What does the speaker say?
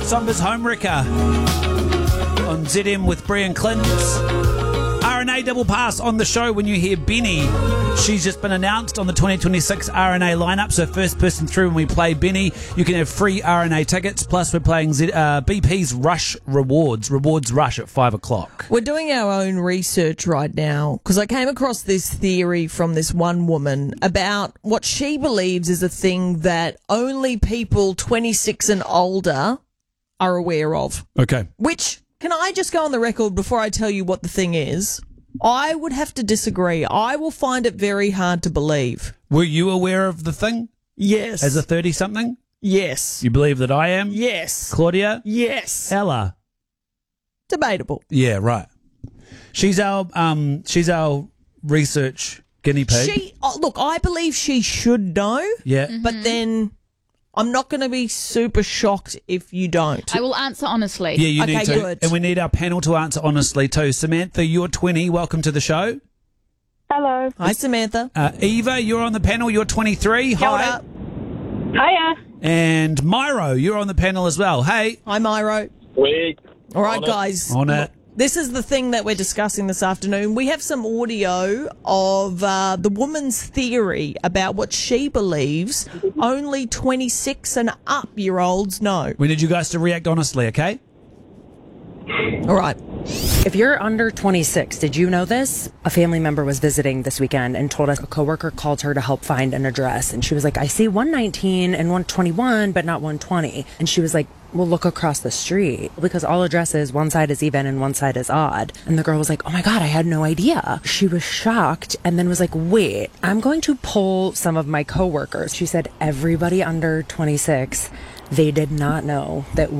Sombra's Homewrecker on ZM with Brian Clint. RNA double pass on the show when you hear Benny. She's just been announced on the 2026 RNA lineup, so first person through when we play Benny, you can have free RNA tickets, plus we're playing BP's Rush Rewards Rush at 5 o'clock. We're doing our own research right now because I came across this theory from this one woman about what she believes is a thing that only people 26 and older are aware of. Okay. Which, can I just go on the record before I tell you what the thing is? I would have to disagree. I will find it very hard to believe. Were you aware of the thing Yes. as a 30-something? Yes. You believe that I am? Yes. Claudia? Yes. Ella? Debatable. Yeah, right. She's our research guinea pig. Look, I believe she should know. Yeah. But then I'm not going to be super shocked if you don't. I will answer honestly. Yeah, you Okay, need to. good. And we need our panel to answer honestly too. Samantha, you're 20. Welcome to the show. Hello. Hi, Samantha. Eva, you're on the panel. You're 23. Kia Hi. ora. Hiya. And Myro, you're on the panel as well. Hey. Hi, Myro. Sweet. All right, guys. On it. Look, this is the thing that we're discussing this afternoon. We have some audio of the woman's theory about what she believes only 26 and up year olds know. We need you guys to react honestly, okay? All right. If you're under 26, did you know this? A family member was visiting this weekend and told us a coworker called her to help find an address. And she was like, I see 119 and 121, but not 120. And she was like, well, look across the street because all addresses, one side is even and one side is odd. And the girl was like, oh my God, I had no idea. She was shocked and then was like, wait, I'm going to poll some of my coworkers. She said everybody under 26, they did not know that